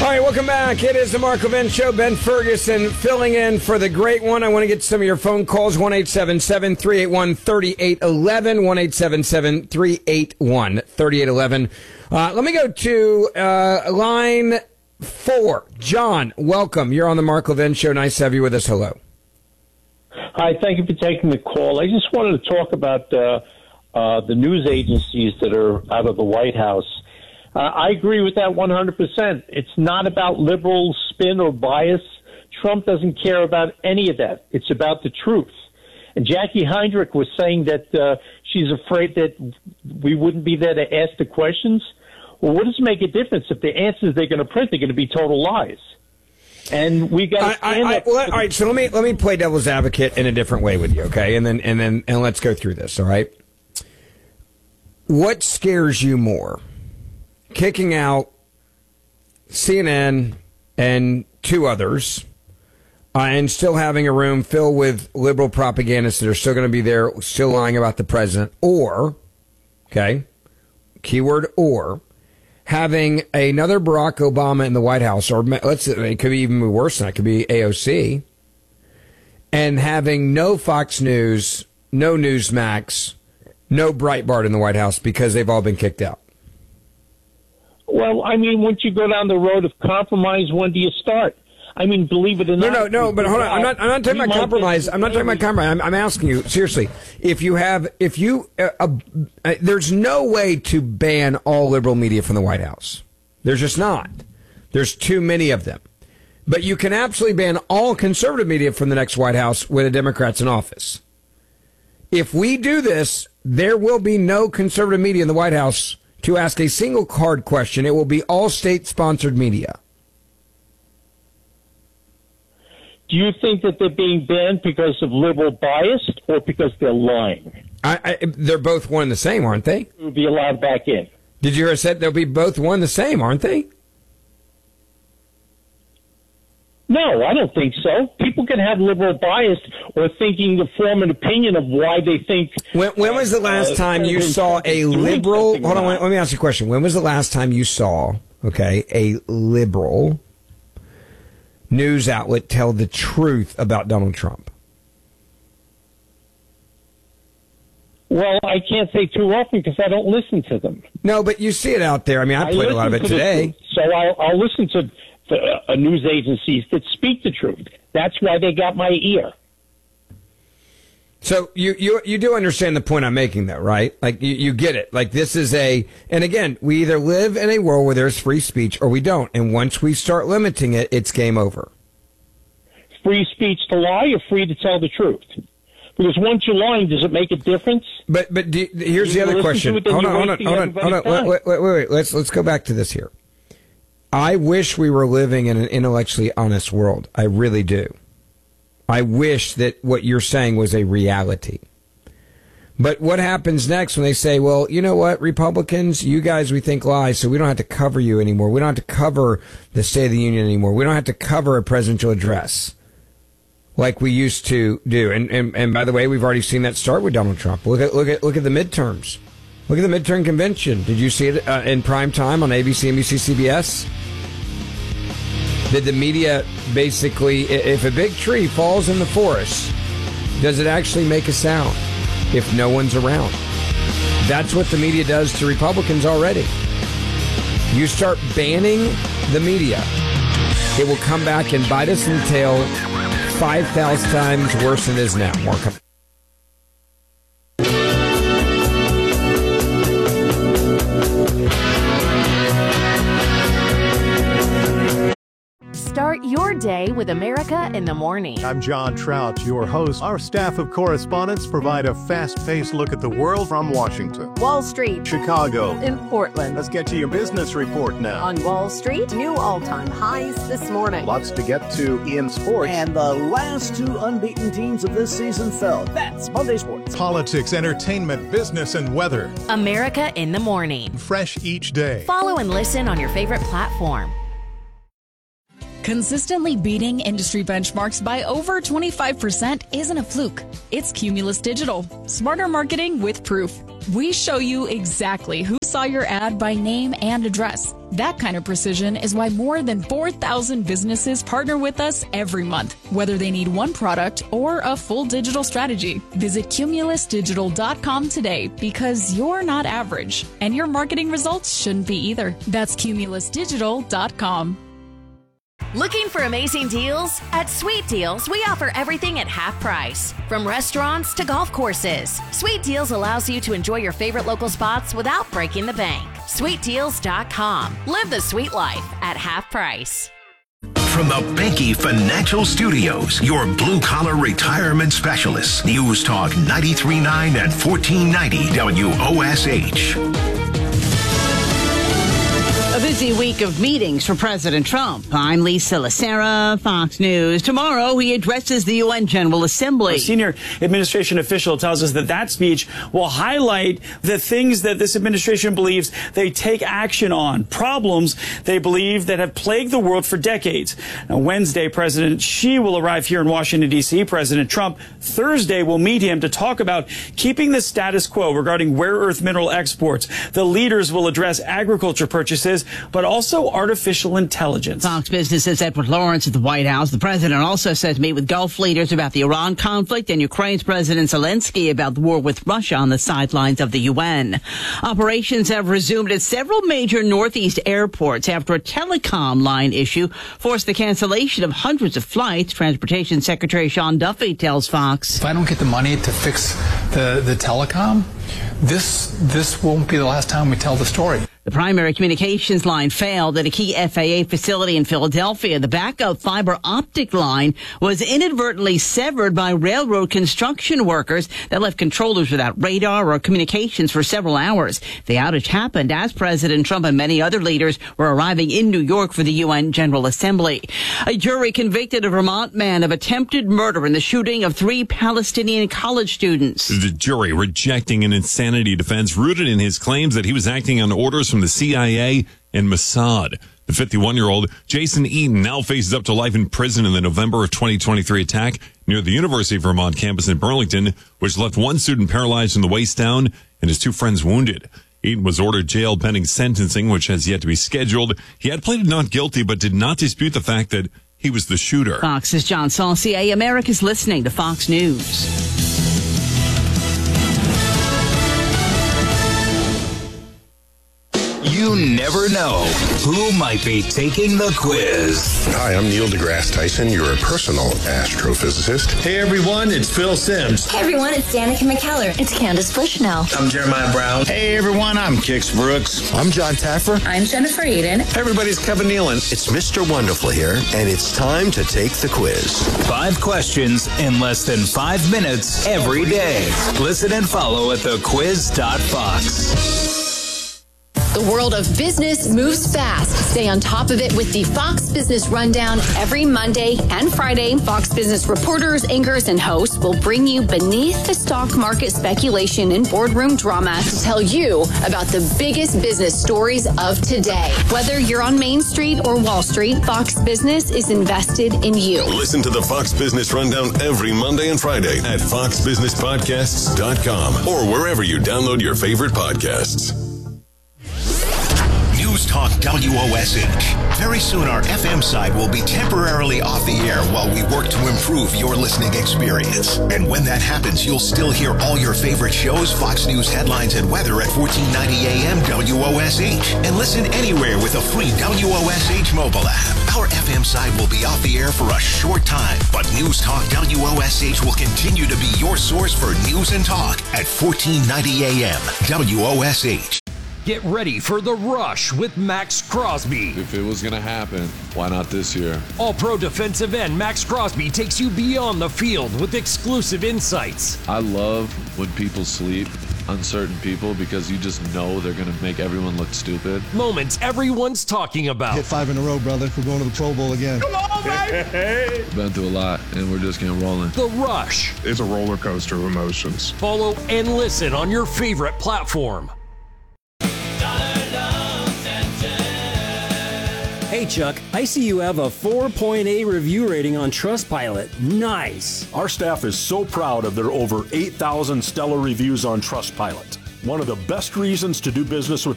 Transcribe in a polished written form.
All right, welcome back. It is the Mark Levin Show. Ben Ferguson filling in for the great one. I want to get some of your phone calls. 1-877-381-3811. 1-877-381-3811. Let me go to line 4. John, welcome. You're on the Mark Levin Show. Nice to have you with us. Hello. Hi, thank you for taking the call. I just wanted to talk about the news agencies that are out of the White House. I agree with that 100%. It's not about liberal spin or bias. Trump doesn't care about any of that. It's about the truth. And Jackie Heinrich was saying that she's afraid that we wouldn't be there to ask the questions. Well, what does it make a difference if the answers they're going to print are going to be total lies? And we got to all right, so let me play devil's advocate in a different way with you, okay? And let's go through this, all right? What scares you more? Kicking out CNN and 2 others and still having a room filled with liberal propagandists that are still going to be there, still lying about the president, or, okay, keyword or, having another Barack Obama in the White House, or let's say it could be even worse than that, it could be AOC, and having no Fox News, no Newsmax, no Breitbart in the White House because they've all been kicked out? Well, I mean, once you go down the road of compromise, when do you start? I mean, believe it or not. No, but hold on. I'm not talking about compromise. I'm not talking about compromise. I'm asking you, seriously, there's no way to ban all liberal media from the White House. There's just not. There's too many of them. But you can absolutely ban all conservative media from the next White House with a Democrat's in office. If we do this, there will be no conservative media in the White House to ask a single hard question. It will be all state-sponsored media. Do you think that they're being banned because of liberal bias or because they're lying? They're both one and the same, aren't they? It would be allowed back in. Did you hear I said they'll be both one and the same, aren't they? No, I don't think so. People can have liberal bias or thinking to form an opinion of why they think. When was the last time you saw a liberal? Hold on, let me ask you a question. When was the last time you saw, a liberal news outlet tell the truth about Donald Trump? Well, I can't say too often because I don't listen to them. No, but you see it out there. I mean, I played a lot of it today. So I'll listen to news agencies that speak the truth. That's why they got my ear. So you do understand the point I'm making, though, right? Like, you get it. Like, this is and again, we either live in a world where there's free speech or we don't. And once we start limiting it, it's game over. Free speech to lie or free to tell the truth? Because once you're lying, does it make a difference? But here's the other question. Hold on. Wait. Let's go back to this here. I wish we were living in an intellectually honest world. I really do. I wish that what you're saying was a reality. But what happens next when they say, well, you know what, Republicans, you guys we think lie, so we don't have to cover you anymore. We don't have to cover the State of the Union anymore. We don't have to cover a presidential address like we used to do. And by the way, we've already seen that start with Donald Trump. Look at the midterms. Look at the midterm convention. Did you see it in prime time on ABC, NBC, CBS? Did the media basically, if a big tree falls in the forest, does it actually make a sound if no one's around? That's what the media does to Republicans already. You start banning the media, it will come back and bite us in the tail 5,000 times worse than it is now. More coming. Start your day with America in the Morning. I'm John Trout, your host. Our staff of correspondents provide a fast-paced look at the world from Washington, Wall Street, Chicago, in Portland. Let's get to your business report now. On Wall Street, new all-time highs this morning. Lots to get to in sports. And the last 2 unbeaten teams of this season fell. That's Monday Sports. Politics, entertainment, business, and weather. America in the Morning. Fresh each day. Follow and listen on your favorite platform. Consistently beating industry benchmarks by over 25% isn't a fluke. It's Cumulus Digital. Smarter marketing with proof. We show you exactly who's saw your ad by name and address. That kind of precision is why more than 4,000 businesses partner with us every month, whether they need one product or a full digital strategy. Visit CumulusDigital.com today because you're not average, and your marketing results shouldn't be either. That's CumulusDigital.com. Looking for amazing deals? At Sweet Deals, we offer everything at half price. From restaurants to golf courses, Sweet Deals allows you to enjoy your favorite local spots without breaking the bank. SweetDeals.com. Live the sweet life at half price. From the Banky Financial Studios, your blue-collar retirement specialists. News Talk 93.9 and 1490 WOSH. A busy week of meetings for President Trump. I'm Lisa Lacera, Fox News. Tomorrow, he addresses the UN General Assembly. A senior administration official tells us that speech will highlight the things that this administration believes they take action on, problems they believe that have plagued the world for decades. Now, Wednesday, President Xi will arrive here in Washington, D.C. President Trump Thursday will meet him to talk about keeping the status quo regarding rare earth mineral exports. The leaders will address agriculture purchases, but also artificial intelligence. Fox Business's Edward Lawrence at the White House. The president also said to meet with Gulf leaders about the Iran conflict and Ukraine's President Zelensky about the war with Russia on the sidelines of the UN. Operations have resumed at several major Northeast airports after a telecom line issue forced the cancellation of hundreds of flights. Transportation Secretary Sean Duffy tells Fox. If I don't get the money to fix the telecom, this won't be the last time we tell the story. The primary communications line failed at a key FAA facility in Philadelphia. The backup fiber optic line was inadvertently severed by railroad construction workers that left controllers without radar or communications for several hours. The outage happened as President Trump and many other leaders were arriving in New York for the UN General Assembly. A jury convicted a Vermont man of attempted murder in the shooting of 3 Palestinian college students. The jury rejecting an insanity defense rooted in his claims that he was acting on orders from the CIA and Mossad. The 51-year-old Jason Eaton now faces up to life in prison in the November of 2023 attack near the University of Vermont campus in Burlington, which left one student paralyzed from the waist down and his 2 friends wounded. Eaton was ordered jail pending sentencing, which has yet to be scheduled. He had pleaded not guilty, but did not dispute the fact that he was the shooter. Fox's John Saucier. America's listening to Fox News. You never know who might be taking the quiz. Hi, I'm Neil deGrasse Tyson, your personal astrophysicist. Hey everyone, it's Phil Simms. Hey everyone, it's Danica McKellar. It's Candace Bushnell. I'm Jeremiah Brown. Hey everyone, I'm Kix Brooks. I'm John Taffer. I'm Jennifer Eden. Hey everybody, it's Kevin Nealon. It's Mr. Wonderful here, and it's time to take the quiz. 5 questions in less than 5 minutes every day. Listen and follow at thequiz.fox. The world of business moves fast. Stay on top of it with the Fox Business Rundown every Monday and Friday. Fox Business reporters, anchors, and hosts will bring you beneath the stock market speculation and boardroom drama to tell you about the biggest business stories of today. Whether you're on Main Street or Wall Street, Fox Business is invested in you. Listen to the Fox Business Rundown every Monday and Friday at foxbusinesspodcasts.com or wherever you download your favorite podcasts. News Talk WOSH. Very soon our FM side will be temporarily off the air while we work to improve your listening experience. And when that happens, you'll still hear all your favorite shows, Fox News headlines and weather at 1490 AM WOSH. And listen anywhere with a free WOSH mobile app. Our FM side will be off the air for a short time, but News Talk WOSH will continue to be your source for news and talk at 1490 AM WOSH. Get ready for The Rush with Max Crosby. If it was going to happen, why not this year? All-pro defensive end Max Crosby takes you beyond the field with exclusive insights. I love when people sleep, uncertain people, because you just know they're going to make everyone look stupid. Moments everyone's talking about. Hit 5 in a row, brother. We're going to the Pro Bowl again. Come on, baby! Been through a lot, and we're just getting rolling. The Rush. It's a roller coaster of emotions. Follow and listen on your favorite platform. Hey Chuck, I see you have a 4.8 review rating on Trustpilot. Nice. Our staff is so proud of their over 8,000 stellar reviews on Trustpilot. One of the best reasons to do business with